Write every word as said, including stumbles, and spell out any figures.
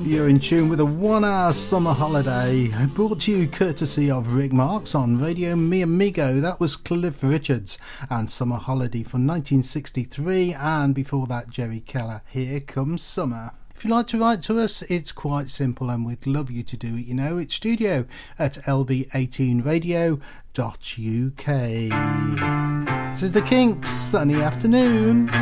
You're in tune with a one-hour summer holiday brought to you courtesy of Rick Marks on Radio Mi Amigo. That was Cliff Richards and Summer Holiday from nineteen sixty-three, and before that Jerry Keller, Here Comes Summer. If you'd like to write to us, it's quite simple and we'd love you to do it. You know, it's studio at L V eighteen radio dot U K. This is the Kinks, sunny afternoon.